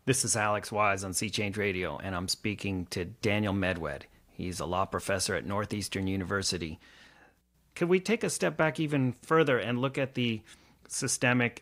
This is Alex Wise on Sea Change Radio, and I'm speaking to Daniel Medwed. He's a law professor at Northeastern University. Could we take a step back even further and look at the systemic